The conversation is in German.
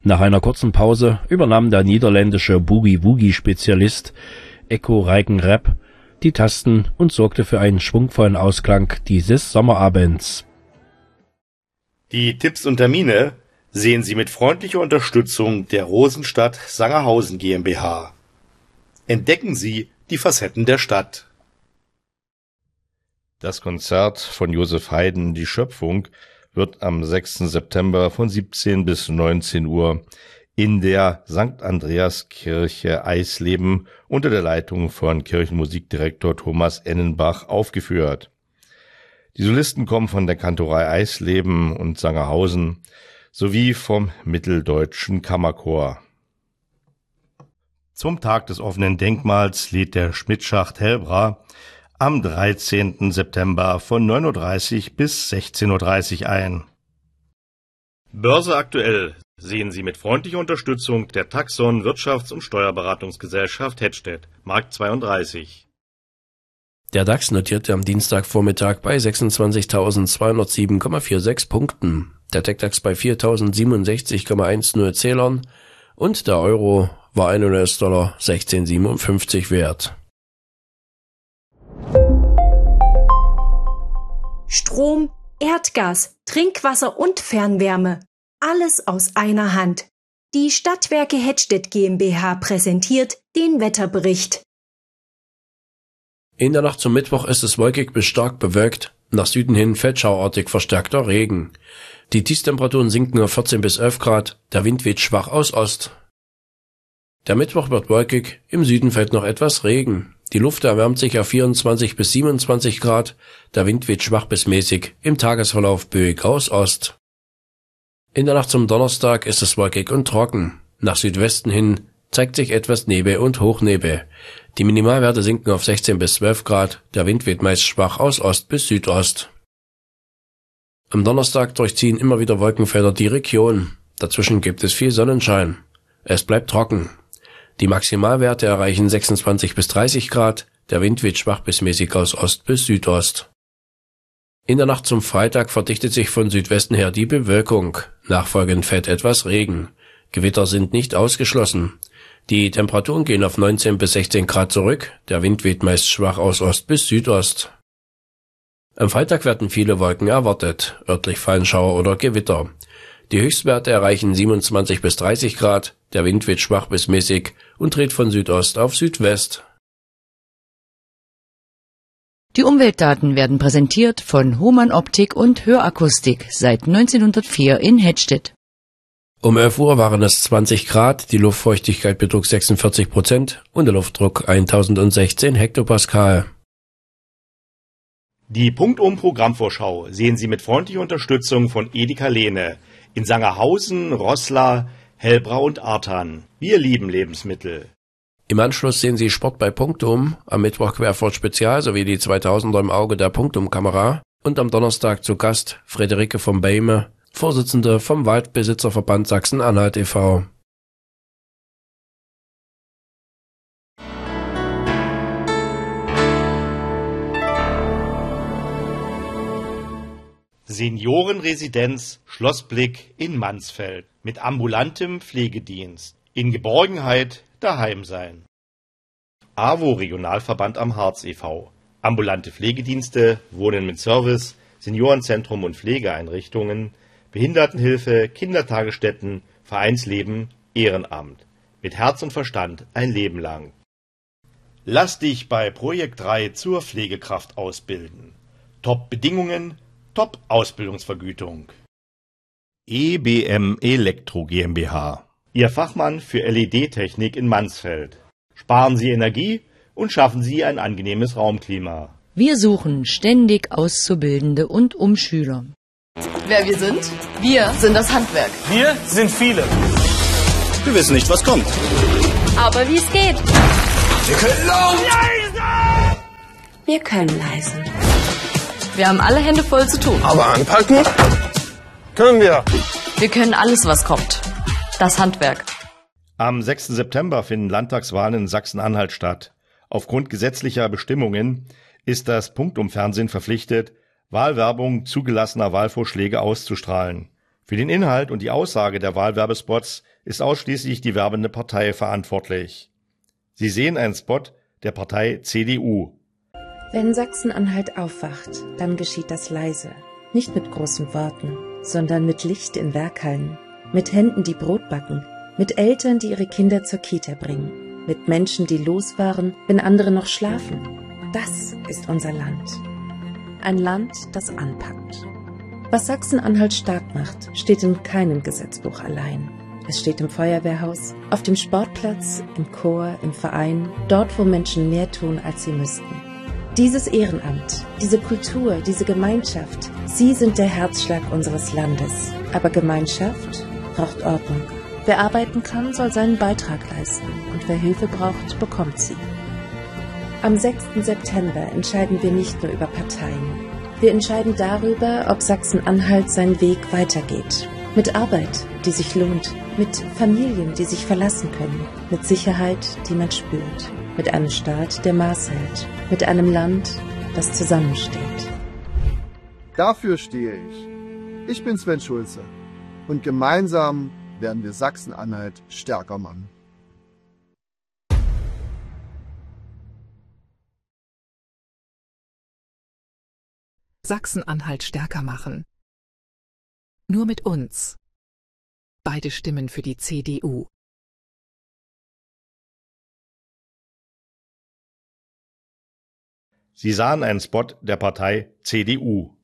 Nach einer kurzen Pause übernahm der niederländische Boogie-Woogie-Spezialist Ecco Reikenrep die Tasten und sorgte für einen schwungvollen Ausklang dieses Sommerabends. Die Tipps und Termine sehen Sie mit freundlicher Unterstützung der Rosenstadt Sangerhausen GmbH. Entdecken Sie die Facetten der Stadt. Das Konzert von Josef Haydn, Die Schöpfung, wird am 6. September von 17 bis 19 Uhr in der St. Andreaskirche Eisleben unter der Leitung von Kirchenmusikdirektor Thomas Ennenbach aufgeführt. Die Solisten kommen von der Kantorei Eisleben und Sangerhausen sowie vom Mitteldeutschen Kammerchor. Zum Tag des offenen Denkmals lädt der Schmidtschacht Helbra am 13. September von 9.30 Uhr bis 16.30 Uhr ein. Börse aktuell sehen Sie mit freundlicher Unterstützung der Taxon Wirtschafts- und Steuerberatungsgesellschaft Hettstedt, Markt 32. Der DAX notierte am Dienstagvormittag bei 26.207,46 Punkten, der TechDAX bei 4.067,10 Zählern und der Euro war $1 16,57 wert. Strom, Erdgas, Trinkwasser und Fernwärme. Alles aus einer Hand. Die Stadtwerke Hettstedt GmbH präsentiert den Wetterbericht. In der Nacht zum Mittwoch ist es wolkig bis stark bewölkt, nach Süden hin feldschauartig verstärkter Regen. Die Tiefstemperaturen sinken auf 14 bis 11 Grad, der Wind weht schwach aus Ost. Der Mittwoch wird wolkig, im Süden fällt noch etwas Regen. Die Luft erwärmt sich auf 24 bis 27 Grad, der Wind weht schwach bis mäßig, im Tagesverlauf böig aus Ost. In der Nacht zum Donnerstag ist es wolkig und trocken. Nach Südwesten hin zeigt sich etwas Nebel und Hochnebel. Die Minimalwerte sinken auf 16 bis 12 Grad, der Wind weht meist schwach aus Ost bis Südost. Am Donnerstag durchziehen immer wieder Wolkenfelder die Region. Dazwischen gibt es viel Sonnenschein. Es bleibt trocken. Die Maximalwerte erreichen 26 bis 30 Grad, der Wind weht schwach bis mäßig aus Ost bis Südost. In der Nacht zum Freitag verdichtet sich von Südwesten her die Bewölkung. Nachfolgend fällt etwas Regen. Gewitter sind nicht ausgeschlossen. Die Temperaturen gehen auf 19 bis 16 Grad zurück, der Wind weht meist schwach aus Ost bis Südost. Am Freitag werden viele Wolken erwartet, örtlich fallen Schauer oder Gewitter. Die Höchstwerte erreichen 27 bis 30 Grad, der Wind weht schwach bis mäßig und dreht von Südost auf Südwest. Die Umweltdaten werden präsentiert von Hohmann Optik und Hörakustik seit 1904 in Hettstedt. Um 11 Uhr waren es 20 Grad, die Luftfeuchtigkeit betrug 46% und der Luftdruck 1016 Hektopascal. Die Punktum-Programmvorschau sehen Sie mit freundlicher Unterstützung von Edeka Lehne in Sangerhausen, Roßla, Helbra und Artan. Wir lieben Lebensmittel. Im Anschluss sehen Sie Sport bei Punktum, am Mittwoch Querfurt Spezial sowie die 2000er im Auge der Punktum-Kamera und am Donnerstag zu Gast Friederike von Beime, Vorsitzende vom Waldbesitzerverband Sachsen-Anhalt e.V. Seniorenresidenz Schlossblick in Mansfeld mit ambulantem Pflegedienst. In Geborgenheit daheim sein. AWO Regionalverband am Harz e.V. Ambulante Pflegedienste, Wohnen mit Service, Seniorenzentrum und Pflegeeinrichtungen, Behindertenhilfe, Kindertagesstätten, Vereinsleben, Ehrenamt. Mit Herz und Verstand ein Leben lang. Lass dich bei Projekt 3 zur Pflegekraft ausbilden. Top-Bedingungen, Top-Ausbildungsvergütung. EBM Elektro GmbH. Ihr Fachmann für LED-Technik in Mansfeld. Sparen Sie Energie und schaffen Sie ein angenehmes Raumklima. Wir suchen ständig Auszubildende und Umschüler. Wer wir sind? Wir sind das Handwerk. Wir sind viele. Wir wissen nicht, was kommt. Aber wie es geht. Wir können laut. Leise. Wir können leise. Wir haben alle Hände voll zu tun. Aber anpacken können wir. Wir können alles, was kommt. Das Handwerk. Am 6. September finden Landtagswahlen in Sachsen-Anhalt statt. Aufgrund gesetzlicher Bestimmungen ist das Punktum-Fernsehen verpflichtet, Wahlwerbung zugelassener Wahlvorschläge auszustrahlen. Für den Inhalt und die Aussage der Wahlwerbespots ist ausschließlich die werbende Partei verantwortlich. Sie sehen einen Spot der Partei CDU. Wenn Sachsen-Anhalt aufwacht, dann geschieht das leise. Nicht mit großen Worten, sondern mit Licht in Werkhallen, mit Händen, die Brot backen, mit Eltern, die ihre Kinder zur Kita bringen, mit Menschen, die losfahren, wenn andere noch schlafen. Das ist unser Land. Ein Land, das anpackt. Was Sachsen-Anhalt stark macht, steht in keinem Gesetzbuch allein. Es steht im Feuerwehrhaus, auf dem Sportplatz, im Chor, im Verein, dort, wo Menschen mehr tun, als sie müssten. Dieses Ehrenamt, diese Kultur, diese Gemeinschaft, sie sind der Herzschlag unseres Landes. Aber Gemeinschaft braucht Ordnung. Wer arbeiten kann, soll seinen Beitrag leisten. Und wer Hilfe braucht, bekommt sie. Am 6. September entscheiden wir nicht nur über Parteien. Wir entscheiden darüber, ob Sachsen-Anhalt seinen Weg weitergeht. Mit Arbeit, die sich lohnt. Mit Familien, die sich verlassen können. Mit Sicherheit, die man spürt. Mit einem Staat, der Maß hält. Mit einem Land, das zusammensteht. Dafür stehe ich. Ich bin Sven Schulze. Und gemeinsam werden wir Sachsen-Anhalt stärker machen. Sachsen-Anhalt stärker machen. Nur mit uns. Beide Stimmen für die CDU. Sie sahen einen Spot der Partei CDU.